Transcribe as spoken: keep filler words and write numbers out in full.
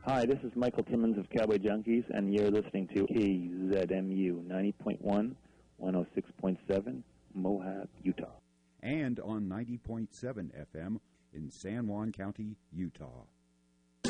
Hi, this is Michael Timmons of Cowboy Junkies, and you're listening to K Z M U ninety point one, one oh six point seven, Moab, Utah. And on ninety point seven F M in San Juan County, Utah.